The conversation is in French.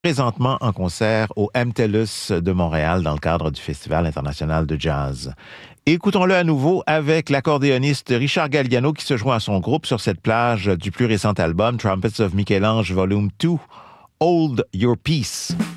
présentement en concert au MTELUS de Montréal dans le cadre du Festival international de jazz. Écoutons-le à nouveau avec l'accordéoniste Richard Galliano qui se joint à son groupe sur cette plage du plus récent album Trumpets of Michel-Ange Volume 2, Hold Your Peace.